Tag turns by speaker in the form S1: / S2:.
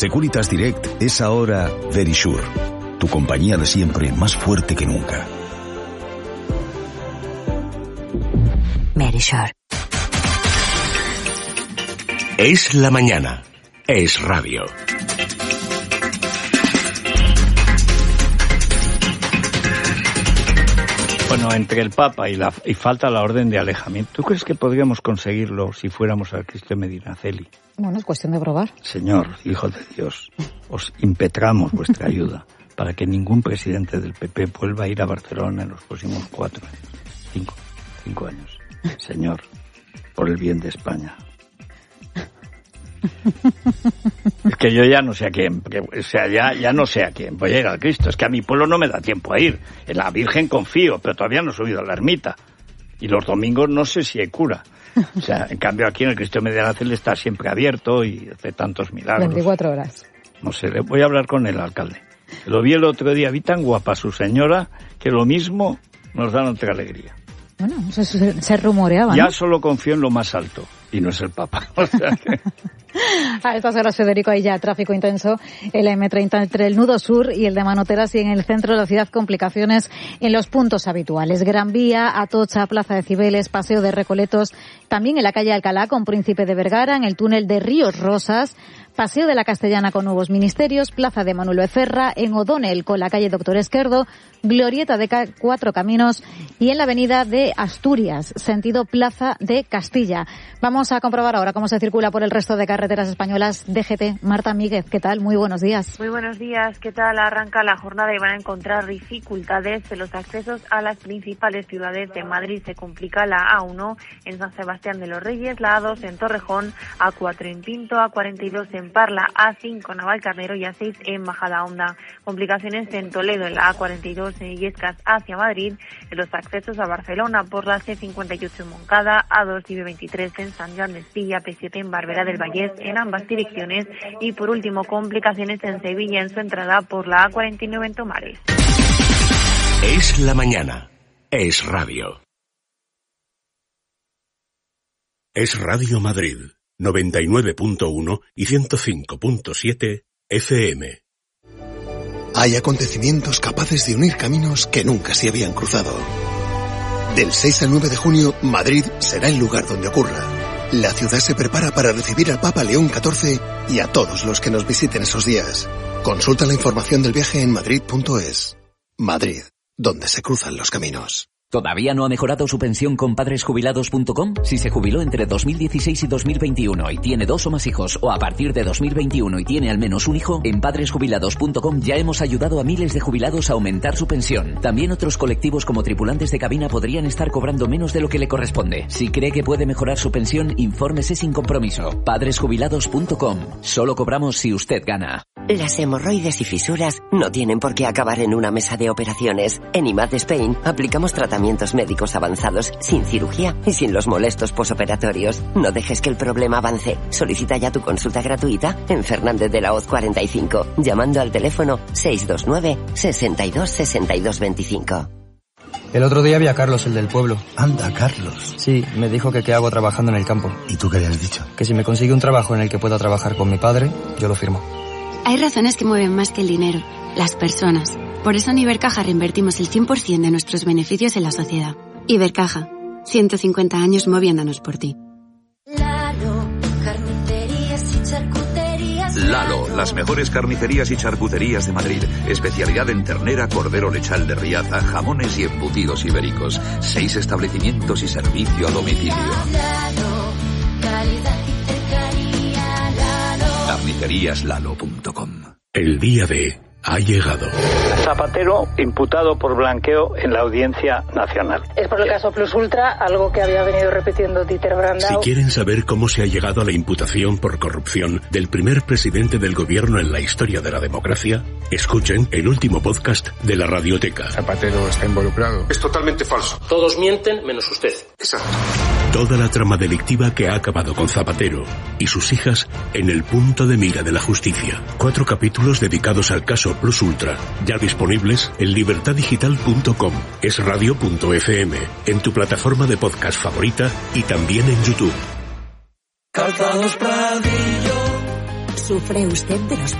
S1: Securitas Direct es ahora Verisure, tu compañía de siempre más fuerte que nunca.
S2: Verisure.
S3: Es la mañana. Es radio.
S4: Bueno, entre el Papa y falta la orden de alejamiento, ¿tú crees que podríamos conseguirlo si fuéramos al Cristo Medinaceli?
S5: Bueno, es cuestión de probar.
S4: Señor, Hijo de Dios, os impetramos vuestra ayuda para que ningún presidente del PP vuelva a ir a Barcelona en los próximos 4 años. 5 años. Señor, por el bien de España. Es que yo ya no sé a quién, o sea, ya no sé a quién voy a ir al Cristo. Es que a mi pueblo no me da tiempo a ir. En la Virgen confío, pero todavía no he subido a la ermita. Y los domingos no sé si hay cura. O sea, en cambio aquí en el Cristo Medinaceli está siempre abierto y hace tantos milagros.
S5: 24 horas.
S4: No sé, voy a hablar con el alcalde. Lo vi el otro día, vi tan guapa su señora que lo mismo nos da otra alegría.
S5: Bueno, eso se rumoreaba, ¿no?
S4: Ya solo confío en lo más alto, y no es el Papa. O sea que...
S5: A estas horas, Federico, hay ya tráfico intenso en la M30 entre el nudo sur y el de Manoteras, y en el centro de la ciudad complicaciones en los puntos habituales. Gran Vía, Atocha, Plaza de Cibeles, Paseo de Recoletos, también en la calle Alcalá con Príncipe de Vergara, en el túnel de Ríos Rosas, Paseo de la Castellana con Nuevos Ministerios, Plaza de Manuel Becerra, en O'Donnell con la calle Doctor Esquerdo, Glorieta de Cuatro Caminos y en la avenida de Asturias, sentido Plaza de Castilla. Vamos a comprobar ahora cómo se circula por el resto de carreteras españolas. DGT, Marta Míguez, ¿qué tal? Muy buenos días.
S6: Muy buenos días, ¿qué tal? Arranca la jornada y van a encontrar dificultades en los accesos a las principales ciudades de Madrid. Se complica la A1 en San Sebastián de los Reyes, la A2 en Torrejón, A4 en Pinto, A42 en Parla, A5 en Navalcarnero y A6 en Majadahonda. Complicaciones en Toledo, en la A42 en Illescas hacia Madrid, en los accesos a Barcelona por la C58 en Moncada, A2 y B23 en Sant Joan d'Espí, P7 en Barberá del Vallès en ambas direcciones y por último complicaciones en Sevilla en su entrada por la A49 en Tomares.
S3: Es la mañana. Es radio.
S7: Es Radio Madrid, 99.1 y 105.7 FM.
S8: Hay acontecimientos capaces de unir caminos que nunca se habían cruzado. Del 6 al 9 de junio, Madrid será el lugar donde ocurra. La ciudad se prepara para recibir al Papa León XIV y a todos los que nos visiten esos días. Consulta la información del viaje en madrid.es. Madrid, donde se cruzan los caminos.
S9: ¿Todavía no ha mejorado su pensión con padresjubilados.com? Si se jubiló entre 2016 y 2021 y tiene 2 o más hijos, o a partir de 2021 y tiene al menos un hijo, en padresjubilados.com ya hemos ayudado a miles de jubilados a aumentar su pensión. También otros colectivos como tripulantes de cabina podrían estar cobrando menos de lo que le corresponde. Si cree que puede mejorar su pensión, infórmese sin compromiso. Padresjubilados.com. Solo cobramos si usted gana.
S2: Las hemorroides y fisuras no tienen por qué acabar en una mesa de operaciones. En IMAD Spain aplicamos tratamientos médicos avanzados, sin cirugía y sin los molestos posoperatorios. No dejes que el problema avance. Solicita ya tu consulta gratuita en Fernández de la Hoz 45, llamando al teléfono 629 62 62 25.
S10: El otro día vi a Carlos, el del pueblo.
S11: Anda, Carlos.
S10: Sí, me dijo que qué hago trabajando en el campo.
S11: ¿Y tú qué le has dicho?
S10: Que si me consigue un trabajo en el que pueda trabajar con mi padre, yo lo firmo.
S12: Hay razones que mueven más que el dinero, las personas. Por eso en Ibercaja reinvertimos el 100% de nuestros beneficios en la sociedad. Ibercaja, 150 años moviéndonos por ti.
S13: Lalo, carnicerías y charcuterías.
S14: Lalo, las mejores carnicerías y charcuterías de Madrid. Especialidad en ternera, cordero lechal de Riaza, jamones y embutidos ibéricos. 6 establecimientos y servicio a domicilio.
S13: Lalo, calidad y cercanía. Lalo.
S3: Carniceríaslalo.com.
S7: El día de ha llegado.
S4: Zapatero imputado por blanqueo en la Audiencia Nacional.
S15: Es por el caso Plus Ultra, algo que había venido repitiendo Dieter Brandau.
S7: Si quieren saber cómo se ha llegado a la imputación por corrupción del primer presidente del gobierno en la historia de la democracia, escuchen el último podcast de la Radioteca.
S16: Zapatero está involucrado.
S17: Es totalmente falso.
S18: Todos mienten menos usted.
S17: Exacto.
S7: Toda la trama delictiva que ha acabado con Zapatero y sus hijas en el punto de mira de la justicia. 4 capítulos dedicados al caso Plus Ultra, ya disponibles en libertadigital.com, esradio.fm, en tu plataforma de podcast favorita y también en YouTube.
S19: Calzados Pradillo,
S16: ¿Sufre usted de los